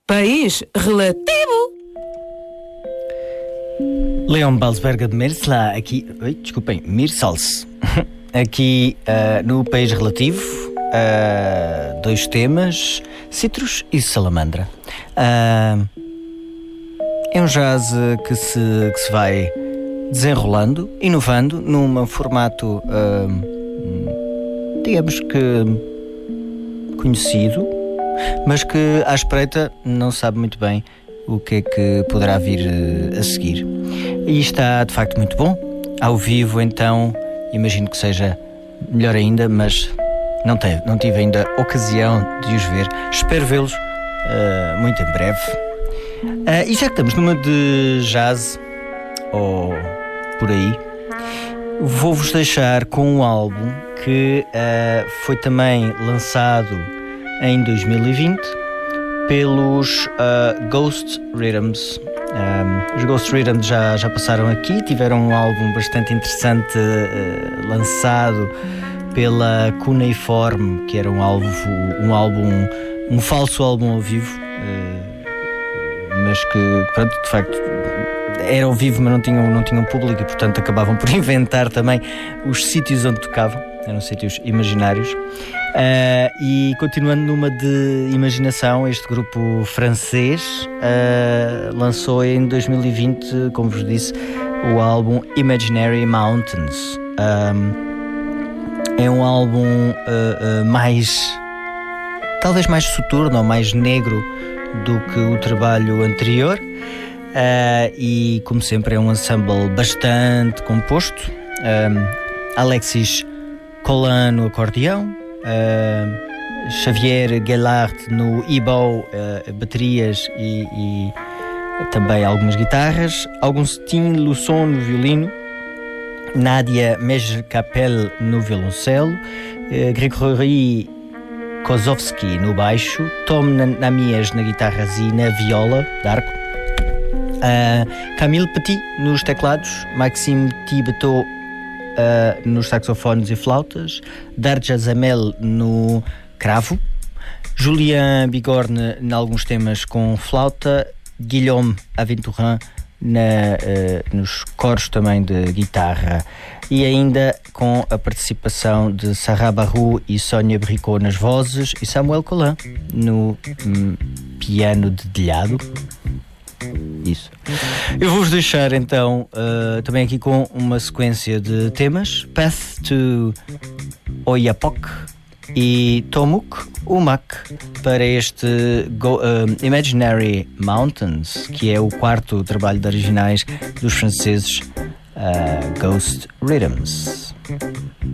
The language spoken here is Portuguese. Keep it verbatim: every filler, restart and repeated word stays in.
País relativo. Leon Balsberger de Mersla, aqui... Oi, desculpem, Mirsals. Aqui uh, no País Relativo, uh, dois temas, citros e salamandra. Uh, é um jazz que se, que se vai desenrolando, inovando, num formato, uh, digamos que conhecido, mas que à espreita não sabe muito bem o que é que poderá vir a seguir. E está de facto muito bom. Ao vivo, então, imagino que seja melhor ainda, mas não, teve, não tive ainda ocasião de os ver. Espero vê-los uh, muito em breve. Uh, e já que estamos numa de jazz, ou por aí, vou-vos deixar com um álbum que uh, foi também lançado em dois mil e vinte pelos uh, Ghost Rhythms. Um, os Ghost Rhythms já, já passaram aqui, tiveram um álbum bastante interessante uh, lançado pela Cuneiform, que era um álbum, um álbum, um falso álbum ao vivo, uh, mas que, pronto, de facto era ao vivo, mas não tinham, não tinham público e, portanto, acabavam por inventar também os sítios onde tocavam, eram sítios imaginários. Uh, e continuando numa de imaginação, este grupo francês uh, lançou em dois mil e vinte, como vos disse, o álbum Imaginary Mountains. Um, é um álbum uh, uh, mais, talvez mais soturno ou mais negro do que o trabalho anterior, uh, e como sempre é um ensemble bastante composto. um, Alexis Collin no acordeão, Uh, Xavier Guellard no e-bow, uh, baterias e, e também algumas guitarras, Augustin Lusson no violino, Nadia Mezcapel no violoncelo, uh, Grigory Kozovsky no baixo, Tom Namies na guitarras e na viola d'arco, uh, Camille Petit nos teclados, Maxime Thibetot Uh, nos saxofones e flautas, Darja Zamel no cravo, Julien Bigorne em alguns temas com flauta, Guillaume Aventurin na, uh, nos coros também de guitarra, e ainda com a participação de Sarah Barrou e Sónia Bricot nas vozes e Samuel Collin no um, piano dedilhado. Isso. Eu vou-vos deixar então uh, também aqui com uma sequência de temas: Path to Oiapoque e Tomuk Umak, para este Go, uh, Imaginary Mountains, que é o quarto trabalho de originais dos franceses uh, Ghost Rhythms.